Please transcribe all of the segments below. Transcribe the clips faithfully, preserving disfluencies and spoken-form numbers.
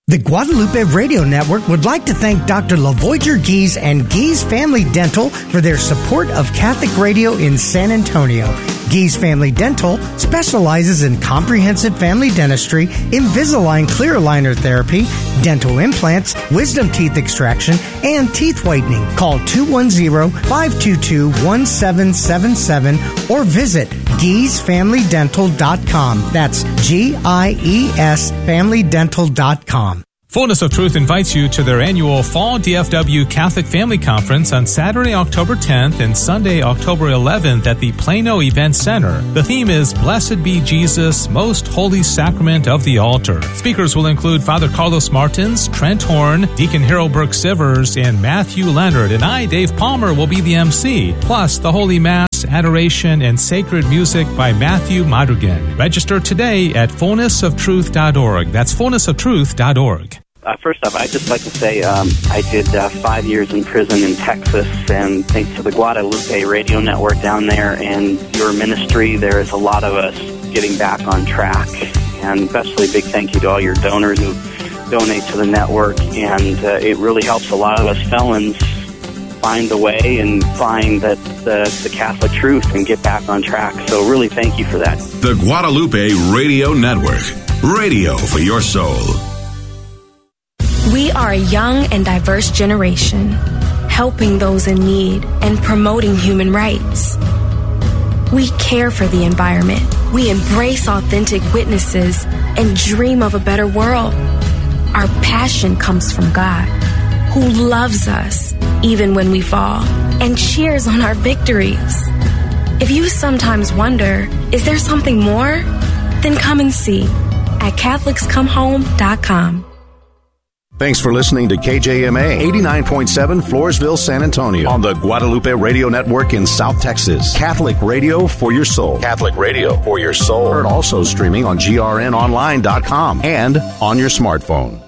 The Guadalupe Radio Network would like to thank Doctor LaVoyager Gies and Gies Family Dental for their support of Catholic radio in San Antonio. Gies Family Dental specializes in comprehensive family dentistry, Invisalign clear aligner therapy, dental implants, wisdom teeth extraction, and teeth whitening. Call two one zero, five two two, one seven seven seven or visit gies family dental dot com. That's G I E S family dental dot com. Fullness of Truth invites you to their annual Fall D F W Catholic Family Conference on Saturday, October tenth and Sunday, October eleventh at the Plano Event Center. The theme is Blessed be Jesus, Most Holy Sacrament of the Altar. Speakers will include Father Carlos Martins, Trent Horn, Deacon Harold Burke Sivers, and Matthew Leonard. And I, Dave Palmer, will be the M C. Plus, the Holy Mass, adoration, and sacred music by Matthew Madrigan. Register today at fullness of truth dot org. That's fullness of truth dot org. Uh, first off, I'd just like to say um, I did uh, five years in prison in Texas, and thanks to the Guadalupe Radio Network down there and your ministry, there is a lot of us getting back on track. And especially a big thank you to all your donors who donate to the network, and uh, it really helps a lot of us felons find the way and find that the, the Catholic truth and get back on track. So really thank you for that. The Guadalupe Radio Network. Radio for your soul. We are a young and diverse generation, helping those in need and promoting human rights. We care for the environment. We embrace authentic witnesses and dream of a better world. Our passion comes from God, who loves us even when we fall and cheers on our victories. If you sometimes wonder, is there something more? Then come and see at Catholics Come Home dot com. Thanks for listening to K J M A eighty-nine point seven Floresville, San Antonio on the Guadalupe Radio Network in South Texas. Catholic radio for your soul. Catholic radio for your soul. Heard also streaming on G R N online dot com and on your smartphone.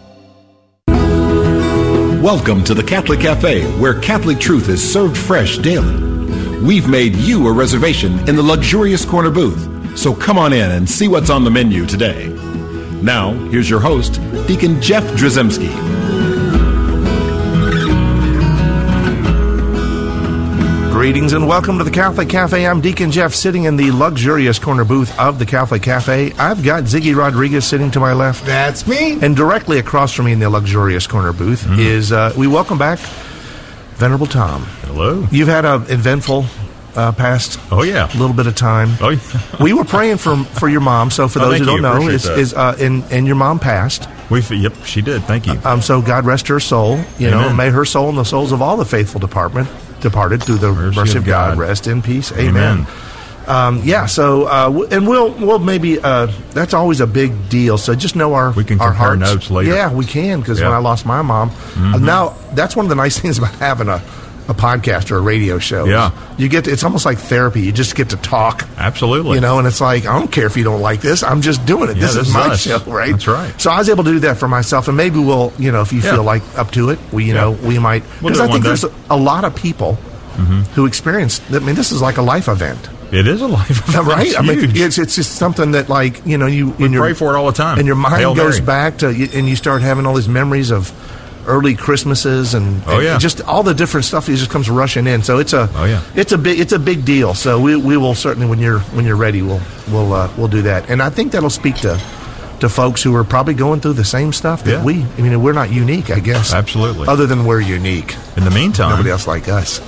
Welcome to the Catholic Cafe, where Catholic truth is served fresh daily. We've made you a reservation in the luxurious corner booth, so come on in and see what's on the menu today. Now, here's your host, Deacon Jeff Drzymski. Greetings and welcome to the Catholic Cafe. I'm Deacon Jeff, sitting in the luxurious corner booth of the Catholic Cafe. I've got Ziggy Rodriguez sitting to my left. That's me. And directly across from me in the luxurious corner booth mm. is, uh, we welcome back Venerable Tom. Hello. You've had an eventful Uh, past oh yeah a little bit of time. Oh yeah. We were praying for for your mom. So for oh, those who don't you. know, Appreciate is, that. is uh, and and your mom passed. We yep, she did. Thank you. Um, so God rest her soul. You Amen. know, and may her soul and the souls of all the faithful department departed through the mercy, mercy of God. God rest in peace. Amen. Amen. Um, yeah. So uh, w- and we'll we'll maybe uh, that's always a big deal. So just know our we can our compare hearts. notes later. Yeah, we can because yep. when I lost my mom, mm-hmm. uh, now that's one of the nice things about having a. a podcast or a radio show. Yeah. You get to, it's almost like therapy. You just get to talk. Absolutely. You know, and it's like, I don't care if you don't like this. I'm just doing it. Yeah, this, this is is my us. show, right? That's right. So I was able to do that for myself, and maybe we'll, you know, if you yeah. feel like up to it, we, you yeah. know, we might. Because we'll I think there's day. a, a lot of people mm-hmm. who experience, I mean, this is like a life event. It is a life event. Right? It's I mean, huge. it's, it's just something that, like, you know, you we in your, pray for it all the time. And your mind Hail goes Mary. back to, and you start having all these memories of early Christmases and, oh, and yeah. just all the different stuff that just comes rushing in. So it's a oh, yeah. it's a big it's a big deal. So we we will certainly when you're when you're ready we'll we'll uh, we'll do that. And I think that'll speak to to folks who are probably going through the same stuff that yeah. we. I mean, we're not unique, I guess. Absolutely. Other than we're unique. In the meantime, nobody else like us.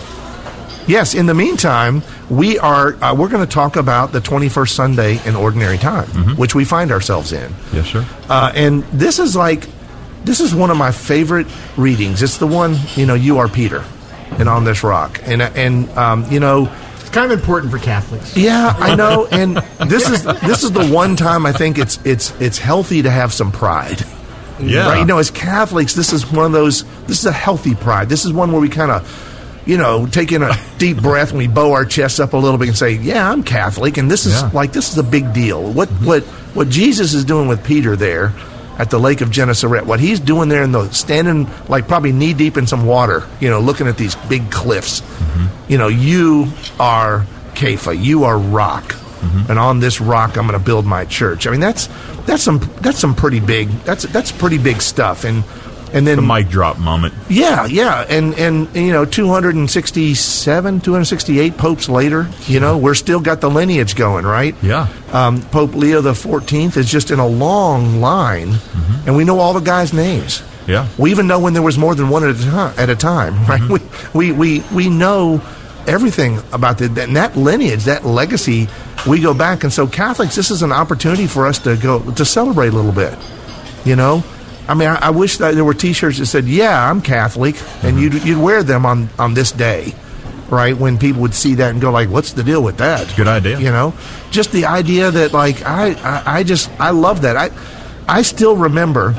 Yes. In the meantime, we are uh, we're going to talk about the twenty-first Sunday in Ordinary Time, mm-hmm. which we find ourselves in. Yes, sir. Uh, and this is like. This is one of my favorite readings. It's the one, you know, you are Peter, and on this rock, and and um, you know, it's kind of important for Catholics. Yeah, I know. And this is this is the one time I think it's it's it's healthy to have some pride. Yeah, right. You know, as Catholics, this is one of those. This is a healthy pride. This is one where we kind of, you know, take in a deep breath and we bow our chests up a little bit and say, "Yeah, I'm Catholic," and this is yeah. like this is a big deal. What mm-hmm. what what Jesus is doing with Peter there. At the Lake of Gennesaret, what he's doing there in the standing like probably knee deep in some water, you know, looking at these big cliffs. Mm-hmm. You know, you are Kepha, you are rock. mm-hmm. and on this rock I'm going to build my church. I mean, that's that's some that's some pretty big that's that's pretty big stuff. And and then the mic drop moment. Yeah, yeah, and and you know, two hundred sixty-seven, two hundred sixty-eight popes later, you know, we're still got the lineage going, right? Yeah. Um, Pope Leo the fourteenth is just in a long line, mm-hmm. and we know all the guys' names. Yeah. We even know when there was more than one at a time, at a time right? Mm-hmm. We, we, we, we know everything about the, and that lineage, that legacy, we go back. And so Catholics, this is an opportunity for us to go, to celebrate a little bit, you know? I mean, I, I wish that there were T-shirts that said, yeah, I'm Catholic, mm-hmm. and you'd, you'd wear them on, on this day, right? When people would see that and go like, what's the deal with that? Good idea. You know? Just the idea that, like, I, I, I just, I love that. I, I still remember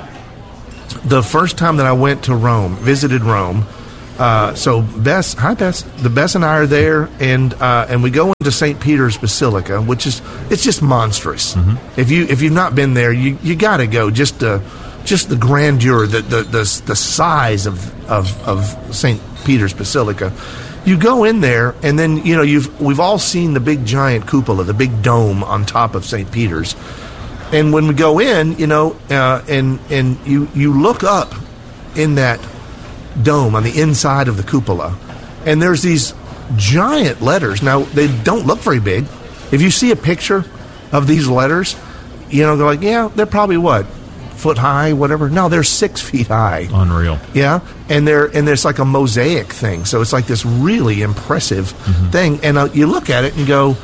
the first time that I went to Rome, visited Rome. Uh, so Bess, hi Bess, the Bess and I are there, and uh, and we go into Saint Peter's Basilica, which is it's just monstrous. Mm-hmm. If you if you've not been there, you you got to go. Just the just the grandeur, the the the, the size of, of of Saint Peter's Basilica. You go in there, and then you know you've we've all seen the big giant cupola, the big dome on top of Saint Peter's. And when we go in, you know, uh, and and you, you look up in that dome on the inside of the cupola, and there's these giant letters. Now, they don't look very big. If you see a picture of these letters, you know, they're like, yeah, they're probably what, foot high, whatever. No, they're six feet high. Unreal. Yeah, and they're and there's like a mosaic thing. So it's like this really impressive mm-hmm. thing. And uh, you look at it and go,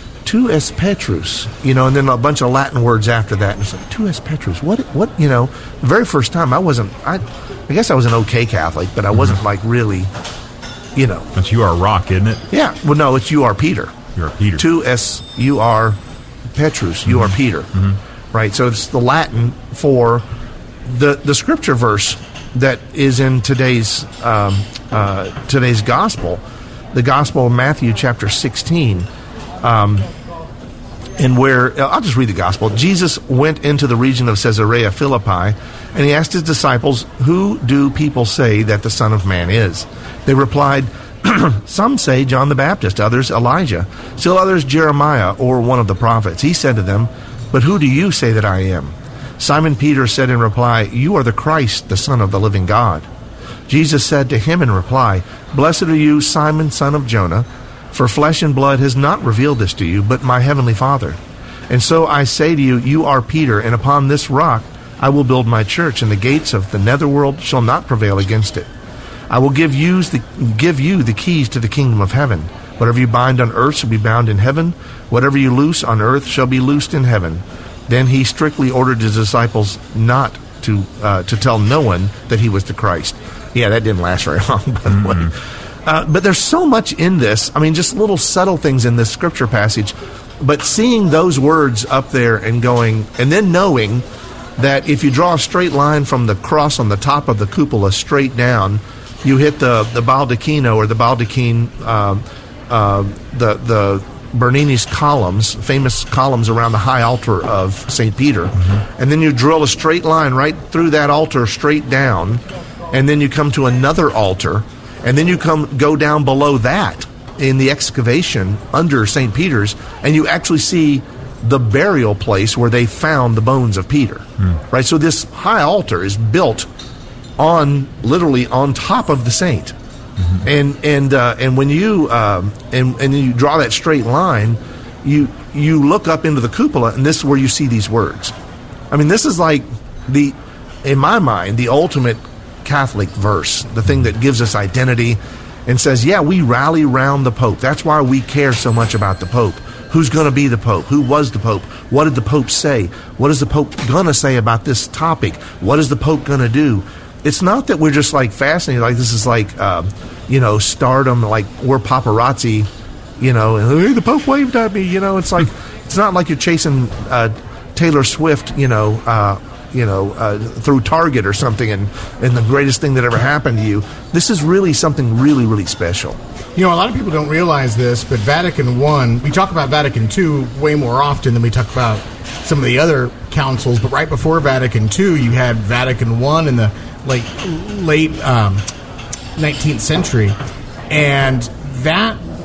Tu es Petrus, you know, and then a bunch of Latin words after that. And it's like, Tu es Petrus. What, what, you know, the very first time I wasn't, I I guess I was an okay Catholic, but I wasn't mm-hmm. like really, you know. But you are a rock, isn't it? Yeah. Well, no, it's you are Peter. You are Peter. Tu es, you are Petrus. You mm-hmm. are Peter. Mm-hmm. Right? So it's the Latin for the, the scripture verse that is in today's, um, uh, today's gospel, the Gospel of Matthew chapter sixteen. Um, and where, I'll just read the gospel. Jesus went into the region of Caesarea Philippi, and he asked his disciples, who do people say that the Son of Man is? They replied, some say John the Baptist, others Elijah, still others Jeremiah or one of the prophets. He said to them, but who do you say that I am? Simon Peter said in reply, you are the Christ, the Son of the living God. Jesus said to him in reply, blessed are you, Simon, son of Jonah, for flesh and blood has not revealed this to you, but my heavenly Father. And so I say to you, you are Peter, and upon this rock I will build my church, and the gates of the netherworld shall not prevail against it. I will give you the, give you the keys to the kingdom of heaven. Whatever you bind on earth shall be bound in heaven. Whatever you loose on earth shall be loosed in heaven. Then he strictly ordered his disciples not to uh, to tell no one that he was the Christ. Yeah, that didn't last very long, by the mm-hmm. way. Uh, but there's so much in this. I mean, just little subtle things in this scripture passage. But seeing those words up there and going, and then knowing that if you draw a straight line from the cross on the top of the cupola straight down, you hit the, the baldacchino or the baldachin, uh, uh, the the Bernini's columns, famous columns around the high altar of Saint Peter. Mm-hmm. And then you drill a straight line right through that altar straight down, and then you come to another altar. And then you come go down below that in the excavation under Saint Peter's, and you actually see the burial place where they found the bones of Peter. Mm. Right? So this high altar is built on, literally on top of the saint. Mm-hmm. And and uh, and when you um, and and you draw that straight line, you you look up into the cupola, and this is where you see these words. I mean, this is like the, in my mind, the ultimate Catholic verse, the thing that gives us identity and says, yeah, we rally around the Pope. That's why we care so much about the Pope. Who's going to be the Pope? Who was the Pope? What did the Pope say? What is the Pope going to say about this topic? What is the Pope going to do? It's not that we're just like fascinated, like this is like, uh, you know, stardom, like we're paparazzi, you know, and hey, the Pope waved at me, you know. It's like, it's not like you're chasing uh, Taylor Swift, you know, uh, you know, uh, through Target or something, and, and the greatest thing that ever happened to you. This is really something really, really special. You know, a lot of people don't realize this, but Vatican One, we talk about Vatican Two way more often than we talk about some of the other councils, but right before Vatican Two, you had Vatican One in the like late um, nineteenth century, and that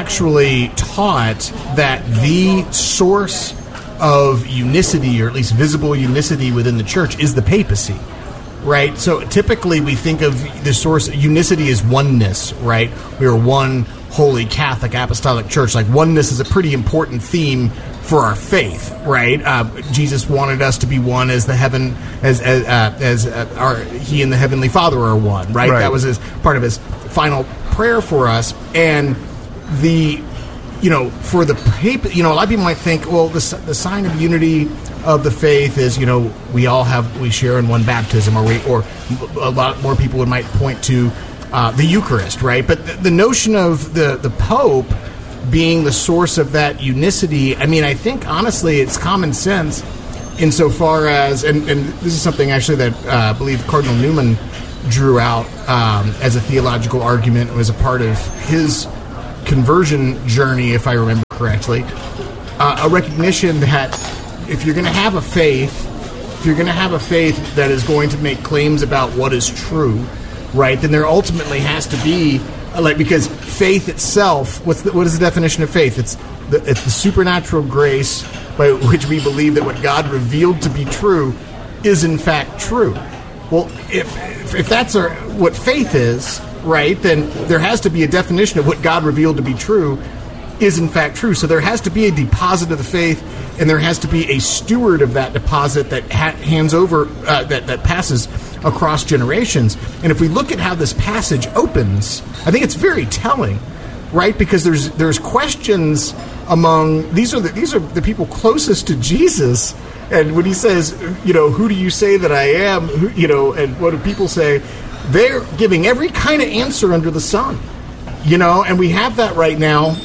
actually taught that the source of unicity, or at least visible unicity within the church, is the papacy. Right? So typically we think of the source, unicity as oneness, right? We are one holy Catholic apostolic church. Like, oneness is a pretty important theme for our faith, right? Uh, Jesus wanted us to be one as the heaven, as as, uh, as uh, our, he and the Heavenly Father are one, right? Right. That was his part of his final prayer for us. And the, you know, for the paper, you know, a lot of people might think, well, the, the sign of unity of the faith is, you know, we all have, we share in one baptism, or we, or a lot more people would might point to uh, the Eucharist, right? But the, the notion of the, the Pope being the source of that unicity, I mean, I think, honestly, it's common sense insofar as, and, and this is something actually that uh, I believe Cardinal Newman drew out um, as a theological argument. It was a part of his conversion journey, if I remember correctly, uh, a recognition that if you're going to have a faith, if you're going to have a faith that is going to make claims about what is true, right, then there ultimately has to be, like, because faith itself, what's the, what is the definition of faith? It's the, it's the supernatural grace by which we believe that what God revealed to be true is in fact true. Well, if if, if that's our, what faith is, right, then there has to be a definition of what God revealed to be true is in fact true. So there has to be a deposit of the faith, and there has to be a steward of that deposit that ha- hands over, uh, that, that passes across generations. And if we look at how this passage opens, I think it's very telling, right? Because there's there's questions among, these are the, these are the people closest to Jesus. And when he says, you know, who do you say that I am? Who, you know, and what do people say? They're giving every kind of answer under the sun, you know, and we have that right now.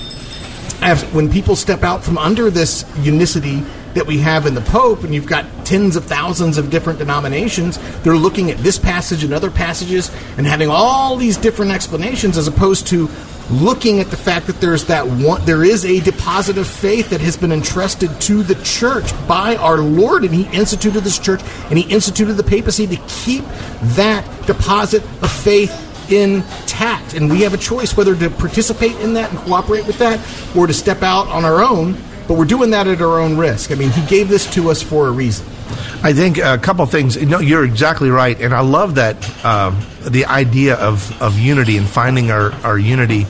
As when people step out from under this unicity that we have in the Pope, and you've got tens of thousands of different denominations, they're looking at this passage and other passages and having all these different explanations, as opposed to looking at the fact that there's that one, there is a deposit of faith that has been entrusted to the church by our Lord, and he instituted this church, and he instituted the papacy to keep that deposit of faith intact. And we have a choice whether to participate in that and cooperate with that, or to step out on our own, but we're doing that at our own risk. I mean, he gave this to us for a reason. I think a couple of things. No, you're exactly right, and I love that um, the idea of, of unity and finding our, our unity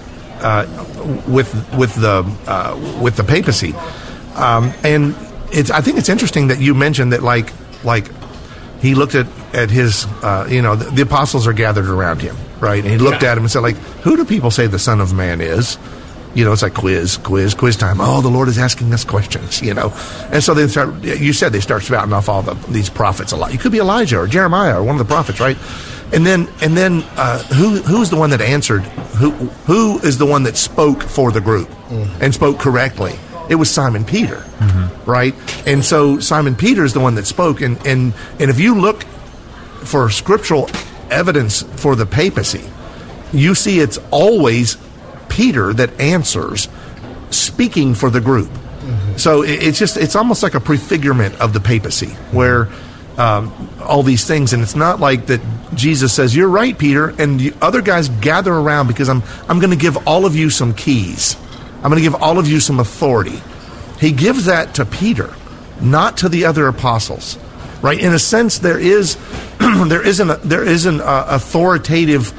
uh, with with the uh, with the papacy. Um, and it's I think it's interesting that you mentioned that, like like he looked at at his uh, you know the, the apostles are gathered around him, right? And he looked yeah. at him and said, like, who do people say the Son of Man is? You know, it's like quiz, quiz, quiz time. Oh, the Lord is asking us questions, you know. And so they start, you said they start spouting off all the, these prophets a lot. You could be Elijah or Jeremiah or one of the prophets, right? And then, and then, uh, who, who's the one that answered? Who, who is the one that spoke for the group mm-hmm. and spoke correctly? It was Simon Peter, mm-hmm. right? And so Simon Peter is the one that spoke. And, and, and if you look for scriptural evidence for the papacy, you see it's always Peter that answers, speaking for the group. Mm-hmm. So it, it's just, it's almost like a prefigurement of the papacy, where um, all these things, and it's not like that Jesus says, you're right, Peter, and the other guys gather around because I'm, I'm going to give all of you some keys. I'm going to give all of you some authority. He gives that to Peter, not to the other apostles, right? In a sense, there is, there isn't, a, there isn't a authoritative,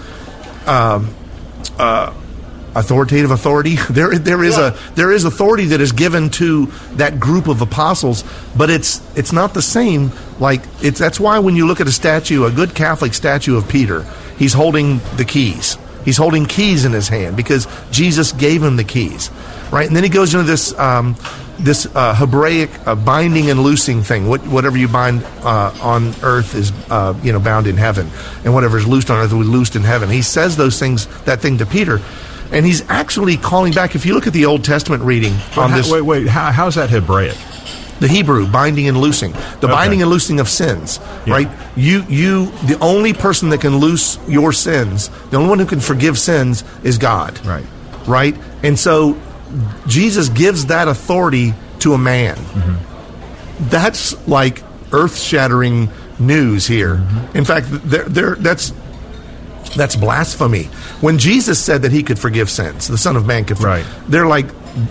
um, uh, authoritative authority. There, there is yeah. a there is authority that is given to that group of apostles, but it's it's not the same. Like it's that's why when you look at a statue, a good Catholic statue of Peter, he's holding the keys. He's holding keys in his hand because Jesus gave him the keys, right? And then he goes into this um, this uh, Hebraic uh, binding and loosing thing. What, whatever you bind uh, on earth is uh, you know bound in heaven, and whatever is loosed on earth will be loosed in heaven. He says those things, that thing to Peter. And he's actually calling back. If you look at the Old Testament reading well, on how, this, wait, wait, how, how's that Hebraic? The Hebrew binding and loosing, the okay. binding and loosing of sins, yeah. right? You, you, the only person that can loose your sins, the only one who can forgive sins is God, right? Right, and so Jesus gives that authority to a man. Mm-hmm. That's like earth-shattering news here. Mm-hmm. In fact, there, there, that's. That's blasphemy. When Jesus said that he could forgive sins, the Son of Man could forgive, right. they're like,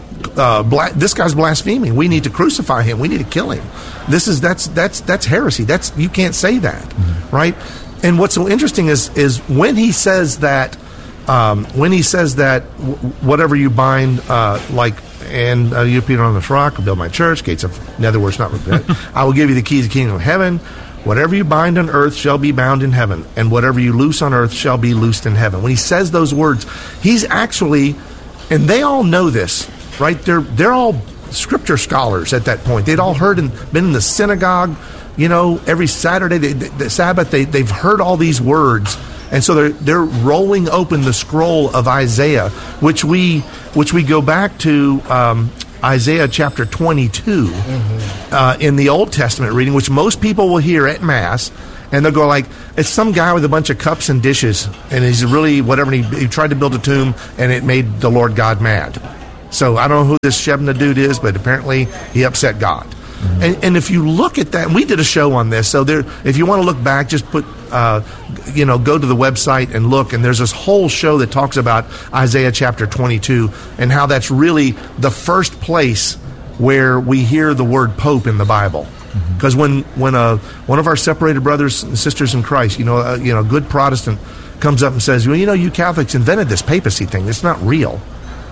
uh, bla- this guy's blaspheming. We need to crucify him. We need to kill him. This is that's that's that's heresy. That's you can't say that, mm-hmm. right? And what's so interesting is is when he says that, um, when he says that w- whatever you bind, uh, like. And uh, you, Peter, on this rock, will build my church. Gates of, in other words, not repent. I will give you the keys of the kingdom of heaven. Whatever you bind on earth shall be bound in heaven, and whatever you loose on earth shall be loosed in heaven. When he says those words, he's actually, and they all know this, right? They're they're all scripture scholars at that point. They'd all heard and been in the synagogue, you know, every Saturday, they, the, the Sabbath. They they've heard all these words. And so they're they're rolling open the scroll of Isaiah, which we which we go back to um, Isaiah chapter twenty-two mm-hmm. uh, in the Old Testament reading, which most people will hear at Mass, and they'll go like, it's some guy with a bunch of cups and dishes, and he's really whatever. And he, he tried to build a tomb, and it made the Lord God mad. So I don't know who this Shebna dude is, but apparently he upset God. Mm-hmm. And, and if you look at that, and we did a show on this, so there, if you want to look back, just put, uh, you know, go to the website and look, and there's this whole show that talks about Isaiah chapter twenty-two and how that's really the first place where we hear the word Pope in the Bible. Because mm-hmm. when when uh, one of our separated brothers and sisters in Christ, you know, uh, you know, good Protestant comes up and says, well, you know, you Catholics invented this papacy thing. It's not real.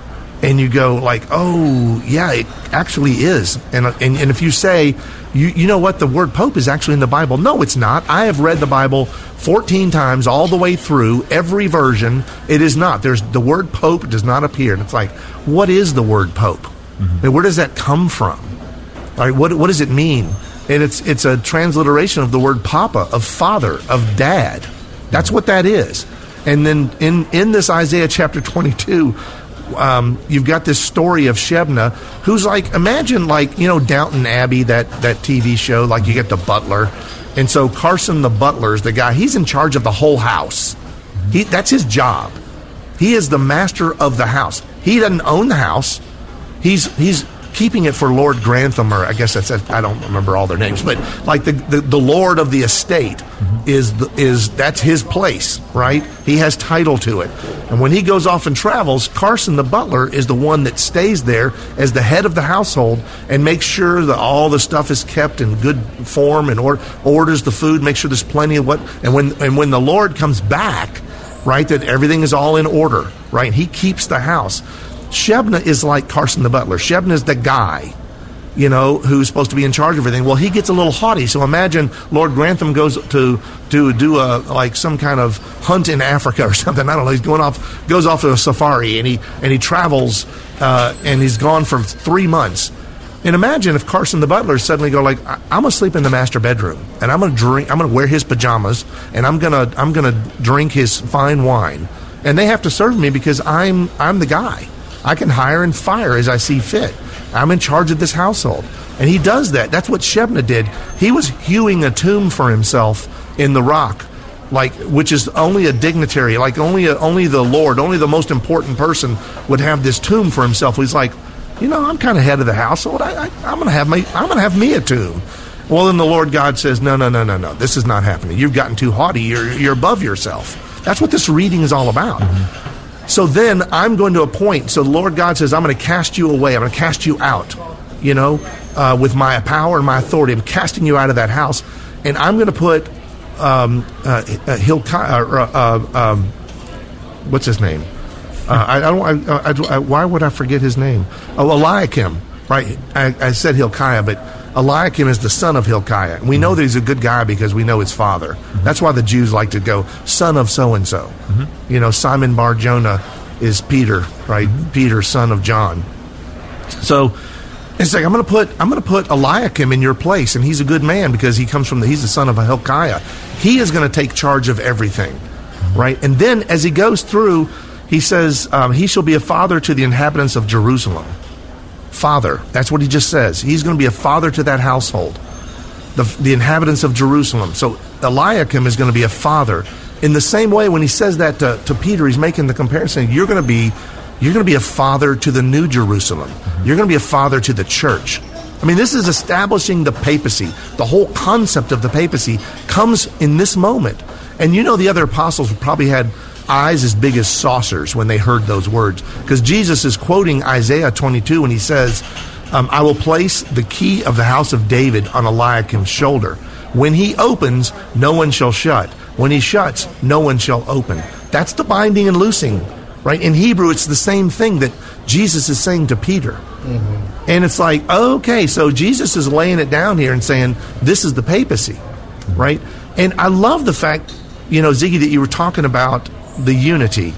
And you go like, oh, yeah, it actually is. And and, and if you say, you, you know what, the word Pope is actually in the Bible. No, it's not. I have read the Bible fourteen times all the way through, every version. It is not. There's the word Pope does not appear. And it's like, what is the word Pope? Mm-hmm. And where does that come from? All right, what what does it mean? And it's it's a transliteration of the word Papa, of father, of dad. That's what that is. And then in, in this Isaiah chapter twenty-two, Um, you've got this story of Shebna, who's like, imagine like, you know, Downton Abbey, that, that T V show, like you get the butler. And so Carson the butler is the guy, he's in charge of the whole house. He, that's his job. He is the master of the house. He doesn't own the house. He's, he's keeping it for Lord Grantham, or I guess that's, I don't remember all their names, but like the, the, the Lord of the estate mm-hmm. is, the, is, that's his place, right? He has title to it. And when he goes off and travels, Carson the butler is the one that stays there as the head of the household and makes sure that all the stuff is kept in good form and or, orders the food, makes sure there's plenty of what, and when, and when the Lord comes back, right, that everything is all in order, right? He keeps the house. Shebna is like Carson the butler. Shebna is the guy, you know, who's supposed to be in charge of everything. Well, he gets a little haughty. So imagine Lord Grantham goes to to do a like some kind of hunt in Africa or something. I don't know. He's going off, goes off to a safari, and he and he travels, uh, and he's gone for three months. And imagine if Carson the butler suddenly go like, I'm gonna sleep in the master bedroom, and I'm gonna drink, I'm gonna wear his pajamas, and I'm gonna I'm gonna drink his fine wine, and they have to serve me because I'm I'm the guy. I can hire and fire as I see fit. I'm in charge of this household. And he does that. That's what Shebna did. He was hewing a tomb for himself in the rock, like, which is only a dignitary, like only a, only the Lord, only the most important person would have this tomb for himself. He's like, you know, I'm kind of head of the household. I, I, I'm going to have my, I'm going to have me a tomb. Well, then the Lord God says, no, no, no, no, no. This is not happening. You've gotten too haughty. You're, you're above yourself. That's what this reading is all about. Mm-hmm. So then I'm going to appoint. So the Lord God says, I'm going to cast you away. I'm going to cast you out, you know, uh, with my power and my authority. I'm casting you out of that house. And I'm going to put um, uh, uh, Hilkiah, uh, uh, um, what's his name? Uh, I, I don't. I, I, I, why would I forget his name? Oh, Eliakim, right? I, I said Hilkiah, but Eliakim is the son of Hilkiah. And we know that he's a good guy because we know his father. Mm-hmm. That's why the Jews like to go, son of so-and-so. Mm-hmm. You know, Simon Bar-Jonah is Peter, right? Mm-hmm. Peter, son of John. So it's like, I'm going to put I'm going to put Eliakim in your place, and he's a good man because he comes from the, he's the son of Hilkiah. He is going to take charge of everything, mm-hmm. right? And then as he goes through, he says, um, he shall be a father to the inhabitants of Jerusalem. Father. That's what he just says. He's going to be a father to that household, the, the inhabitants of Jerusalem. So Eliakim is going to be a father. In the same way, when he says that to, to Peter, he's making the comparison. You're going to be, you're going to be a father to the New Jerusalem. You're going to be a father to the church. I mean, this is establishing the papacy. The whole concept of the papacy comes in this moment. And you know the other apostles probably had eyes as big as saucers when they heard those words, because Jesus is quoting Isaiah twenty-two when he says, um, I will place the key of the house of David on Eliakim's shoulder. When he opens, no one shall shut. When he shuts, no one shall open. That's the binding and loosing, right? In Hebrew, it's the same thing that Jesus is saying to Peter. Mm-hmm. And it's like, okay, so Jesus is laying it down here and saying, this is the papacy, right? And I love the fact, you know, Ziggy, that you were talking about the unity.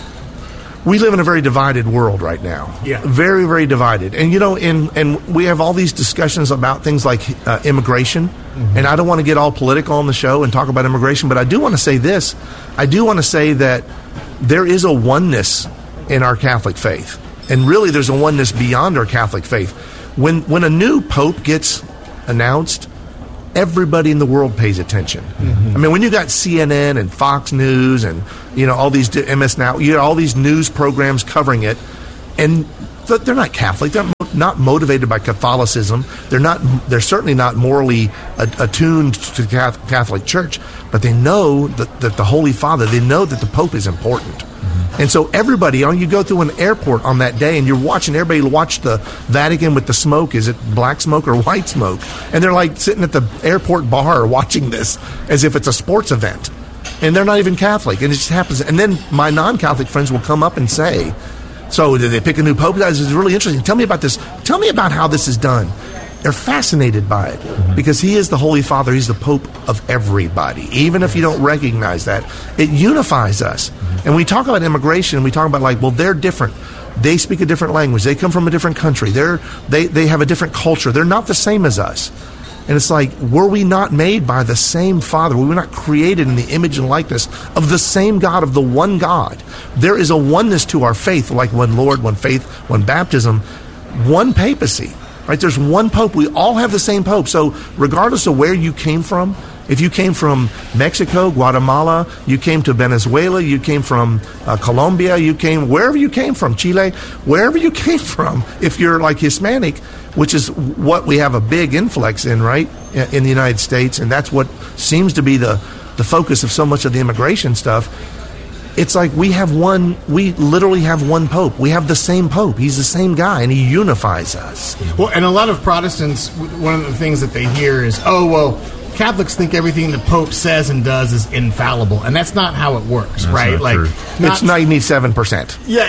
We live in a very divided world right now. Yeah. Very, very divided. And, you know, in, and we have all these discussions about things like uh, immigration. Mm-hmm. And I don't want to get all political on the show and talk about immigration, but I do want to say this. I do want to say that there is a oneness in our Catholic faith. And really, there's a oneness beyond our Catholic faith. When, when a new pope gets announced, everybody in the world pays attention. Mm-hmm. I mean, when you got C N N and Fox News and, you know, all these M S Now, you got all these news programs covering it, and th- they're not Catholic. They're not motivated by Catholicism. They're not. They're certainly not morally attuned to the Catholic Church, but they know that, that the Holy Father, they know that the Pope is important. And so everybody, you know, you go through an airport on that day and you're watching everybody watch the Vatican with the smoke. Is it black smoke or white smoke? And they're like sitting at the airport bar watching this as if it's a sports event. And they're not even Catholic. And it just happens. And then my non-Catholic friends will come up and say, so did they pick a new pope? This is really interesting. Tell me about this. Tell me about how this is done. They're fascinated by it because he is the Holy Father. He's the Pope of everybody. Even if you don't recognize that, it unifies us. And we talk about immigration, we talk about like, well, they're different. They speak a different language. They come from a different country. They're, they, they have a different culture. They're not the same as us. And it's like, were we not made by the same Father? Were we not created in the image and likeness of the same God, of the one God? There is a oneness to our faith, like one Lord, one faith, one baptism, one papacy. Right, there's one pope. We all have the same pope. So regardless of where you came from, if you came from Mexico, Guatemala, you came to Venezuela, you came from uh, Colombia, you came wherever you came from, Chile, wherever you came from, if you're like Hispanic, which is what we have a big influx in, right, in the United States, and that's what seems to be the, the focus of so much of the immigration stuff. It's like we have one, we literally have one pope. We have the same pope. He's the same guy, and he unifies us. Well, and a lot of Protestants, one of the things that they hear is, oh, well, Catholics think everything the Pope says and does is infallible, and that's not how it works, that's right? Not like, true. not, it's ninety-seven percent. Yeah,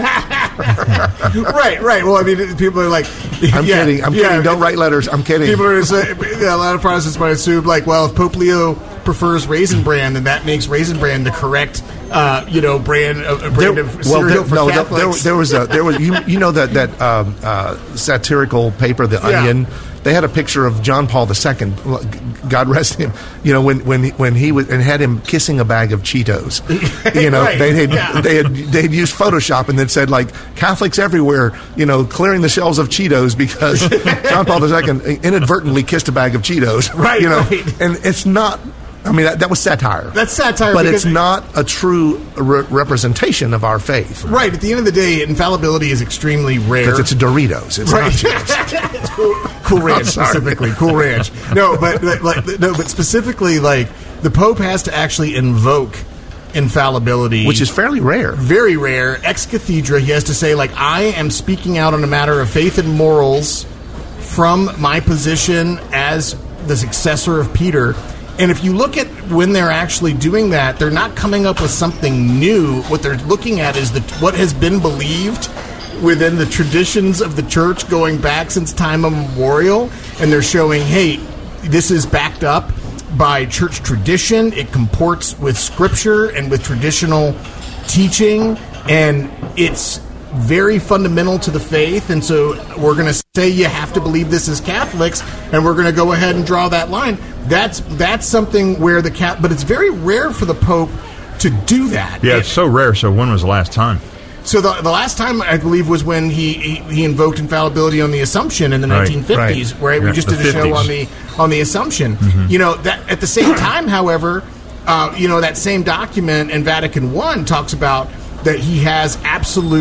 right, right. Well, I mean, people are like, I'm yeah, kidding. I'm yeah, kidding. Don't write letters. I'm kidding. People are say, yeah, a lot of Protestants might assume, like, well, if Pope Leo prefers Raisin Bran, then that makes Raisin Bran the correct, uh, you know, brand, uh, brand there, of cereal well, there, for no, Catholics. There, there was a there was you, you know that that um, uh, satirical paper, The Yeah. Onion. They had a picture of John Paul the Second, God rest him. You know, when when when he was and had him kissing a bag of Cheetos. You know, Right, they had yeah. they had they had used Photoshop and then said like Catholics everywhere, you know, clearing the shelves of Cheetos because John Paul the Second inadvertently kissed a bag of Cheetos. Right, you know, right. and it's not. I mean, that, that was satire. That's satire, but because- it's not a true re- representation of our faith. Right. At the end of the day, infallibility is extremely rare. Because it's Doritos. It's Right. not Cheetos. It's cool, cool Ranch I'm sorry. specifically. Cool Ranch. No, but but, like no, but specifically, like the Pope has to actually invoke infallibility, Which is fairly rare. very rare. Ex cathedra, he has to say, like, I am speaking out on a matter of faith and morals from my position as the successor of Peter. And if you look at when they're actually doing that, they're not coming up with something new. What they're looking at is the, what has been believed within the traditions of the church going back since time immemorial. And they're showing, hey, this is backed up by church tradition. It comports with scripture and with traditional teaching. And it's very fundamental to the faith. And so we're going to say you have to believe this as Catholics, and we're going to go ahead and draw that line. That's that's something where the cat, but it's very rare for the Pope to do that. Yeah, It- it's so rare. So when was the last time? so the, the last time, I believe, was when he, he, he invoked infallibility on the Assumption in the Right, nineteen fifties, right. where we Yeah, just the did a show fifties. on the on the Assumption. You know, that at the same time, however, uh, you know, that same document in Vatican One talks about that he has absolute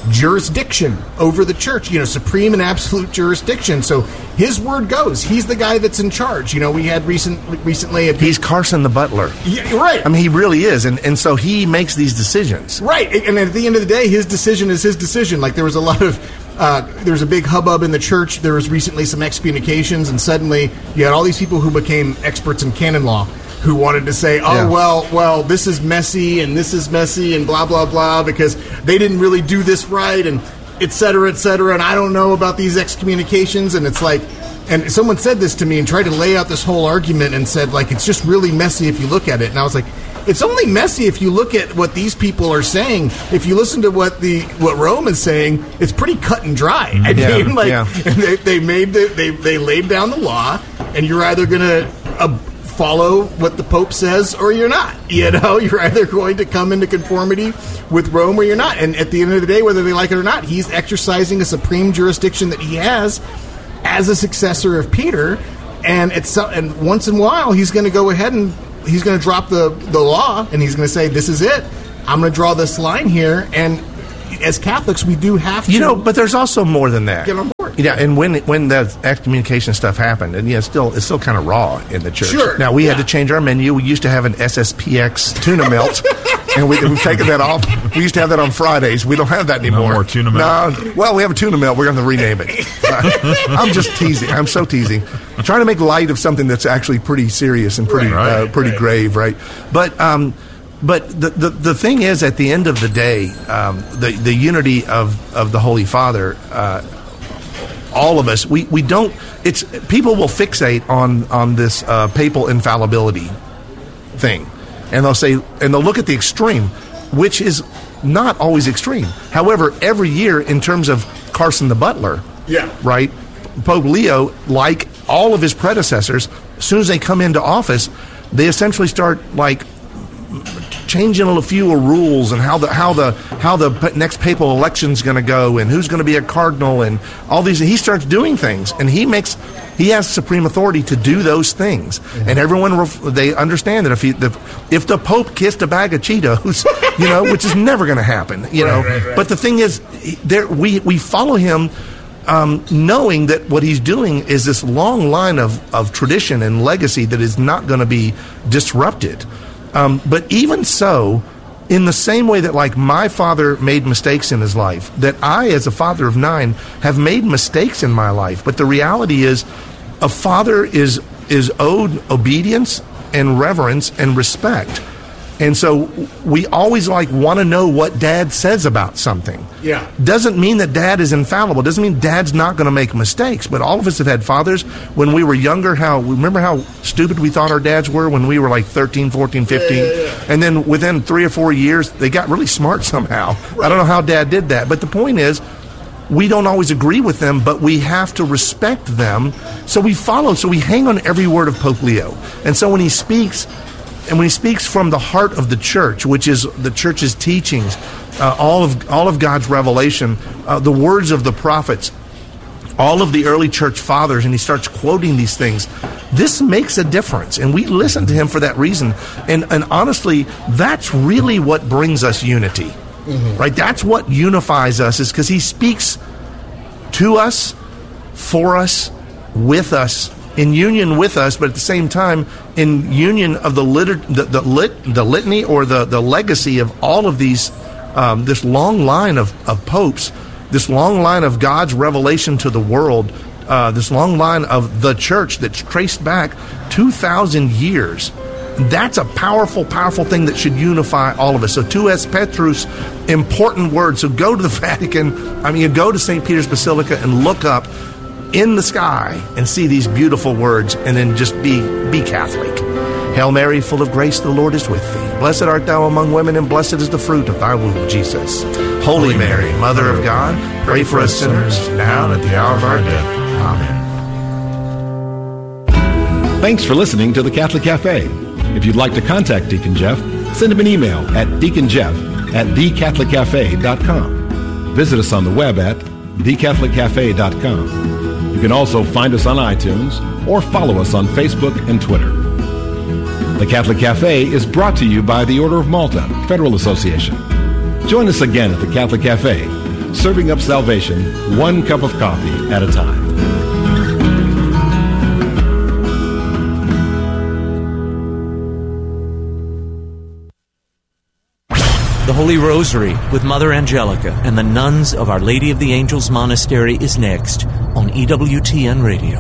jurisdiction over the church, you know, supreme and absolute jurisdiction. So his word goes. He's the guy that's in charge. You know, we had recent recently. A He's Carson the butler. Yeah, right. I mean, he really is, and and so he makes these decisions. Right, and at the end of the day, his decision is his decision. Like there was a lot of. Uh, there was a big hubbub in the church. There was recently some excommunications, and suddenly you had all these people who became experts in canon law who wanted to say, oh, yeah. well, well, this is messy, and this is messy, and blah, blah, blah, because they didn't really do this right, and et cetera, et cetera, and I don't know about these excommunications, and it's like, and someone said this to me and tried to lay out this whole argument and said, like, it's just really messy if you look at it, and I was like, it's only messy if you look at what these people are saying. If you listen to what the what Rome is saying, it's pretty cut and dry. I yeah, mean, like yeah. they, they made the, they they laid down the law, and you're either going to uh, follow what the Pope says or you're not. You know, you're either going to come into conformity with Rome or you're not. And at the end of the day, whether they like it or not, he's exercising a supreme jurisdiction that he has as a successor of Peter. And it's and once in a while, he's going to go ahead and he's going to drop the, the law, and he's going to say, this is it. I'm going to draw this line here. And as Catholics, we do have to... You know, but there's also more than that. Get on board. Yeah, and when when the excommunication stuff happened, and yeah, it's still, it's still kind of raw in the church. Sure. Now, we yeah. had to change our menu. We used to have an S S P X tuna melt, and we, we've taken that off. We used to have that on Fridays. We don't have that anymore. No more tuna melt? No. Well, we have a tuna melt. We're going to rename it. Uh, I'm just teasing. I'm so teasing. I'm trying to make light of something that's actually pretty serious and pretty right, uh, pretty right. grave, right? But... um But the, the the thing is, at the end of the day, um, the the unity of, of the Holy Father, uh, all of us, we, we don't. It's people will fixate on on this uh, papal infallibility thing, and they'll say, and they'll look at the extreme, which is not always extreme. However, every year, in terms of Carson the Butler, yeah, right, Pope Leo, like all of his predecessors, as soon as they come into office, they essentially start like. changing a few rules and how the how the how the next papal election is going to go and who's going to be a cardinal and all these. He starts doing things, and he makes he has supreme authority to do those things. Mm-hmm. And everyone they understand that if he the, if the Pope kissed a bag of Cheetos, you know, which is never going to happen, you know. Right, right, right. But the thing is, there we we follow him. Um, knowing that what he's doing is this long line of, of tradition and legacy that is not going to be disrupted. Um, but even so, in the same way that like my father made mistakes in his life, that I, as a father of nine, have made mistakes in my life. But the reality is, a father is is owed obedience and reverence and respect. And so we always like want to know what dad says about something. Yeah. Doesn't mean that dad is infallible. Doesn't mean dad's not going to make mistakes. But all of us have had fathers when we were younger. How remember how stupid we thought our dads were when we were like thirteen, fourteen, fifteen. Yeah, yeah, yeah. And then within three or four years, they got really smart somehow. Right. I don't know how dad did that. But the point is, we don't always agree with them, but we have to respect them. So we follow. So we hang on every word of Pope Leo. And so when he speaks... And when he speaks from the heart of the church, which is the church's teachings, uh, all of all of God's revelation, uh, the words of the prophets, all of the early church fathers, and he starts quoting these things, this makes a difference. And we listen to him for that reason. And, and honestly, that's really what brings us unity. Mm-hmm. Right? That's what unifies us, is because he speaks to us, for us, with us, in union with us, but at the same time in union of the liter- the, the, lit- the litany or the, the legacy of all of these, um, this long line of, of popes, this long line of God's revelation to the world, uh, this long line of the church that's traced back two thousand years. That's a powerful, powerful thing that should unify all of us. So tu es Petrus, important word. So go to the Vatican, I mean, you go to Saint Peter's Basilica and look up in the sky and see these beautiful words, and then just be be Catholic. Hail Mary, full of grace, the Lord is with thee. Blessed art thou among women, and blessed is the fruit of thy womb, Jesus. Holy, Holy Mary, Mother of God, pray for us sinners, now and at the hour of our death. Amen. Thanks for listening to the Catholic Cafe. If you'd like to contact Deacon Jeff, send him an email at deaconjeff at the catholic cafe dot com. Visit us on the web at the catholic cafe dot com. You can also find us on iTunes or follow us on Facebook and Twitter. The Catholic Cafe is brought to you by the Order of Malta Federal Association. Join us again at the Catholic Cafe serving up salvation one cup of coffee at a time. The Holy Rosary with Mother Angelica and the nuns of Our Lady of the Angels Monastery is next on E W T N Radio.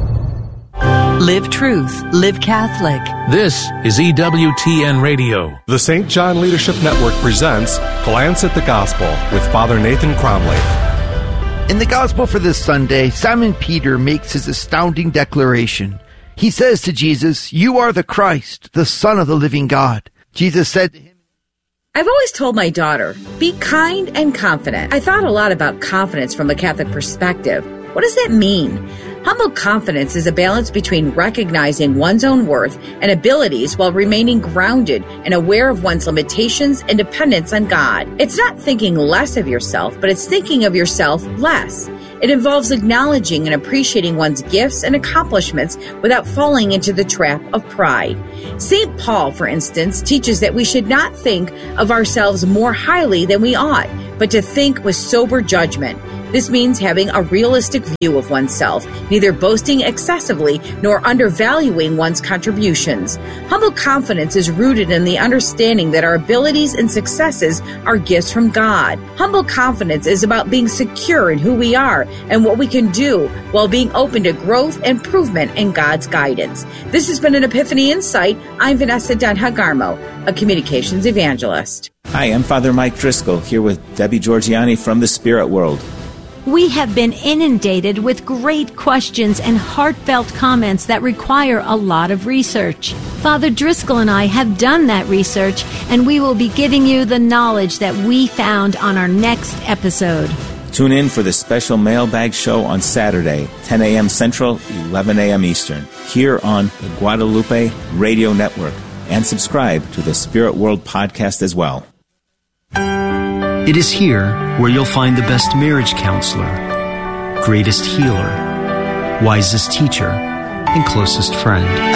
Live truth, live Catholic. This is E W T N Radio. The Saint John Leadership Network presents Glance at the Gospel with Father Nathan Cromley. In the Gospel for this Sunday, Simon Peter makes his astounding declaration. He says to Jesus, "You are the Christ, the Son of the living God." Jesus said to him, I've always told my daughter, be kind and confident. I thought a lot about confidence from a Catholic perspective. What does that mean? Humble confidence is a balance between recognizing one's own worth and abilities while remaining grounded and aware of one's limitations and dependence on God. It's not thinking less of yourself, but it's thinking of yourself less. It involves acknowledging and appreciating one's gifts and accomplishments without falling into the trap of pride. Saint Paul, for instance, teaches that we should not think of ourselves more highly than we ought, but to think with sober judgment. This means having a realistic view of oneself, neither boasting excessively nor undervaluing one's contributions. Humble confidence is rooted in the understanding that our abilities and successes are gifts from God. Humble confidence is about being secure in who we are and what we can do while being open to growth and improvement in God's guidance. This has been an Epiphany Insight. I'm Vanessa Dunha-Garmo, a communications evangelist. Hi, I'm Father Mike Driscoll, here with Debbie Georgiani from the Spirit World. We have been inundated with great questions and heartfelt comments that require a lot of research. Father Driscoll and I have done that research, and we will be giving you the knowledge that we found on our next episode. Tune in for the special mailbag show on Saturday, ten a.m. Central, eleven a.m. Eastern, here on the Guadalupe Radio Network, and subscribe to the Spirit World podcast as well. It is here where you'll find the best marriage counselor, greatest healer, wisest teacher, and closest friend.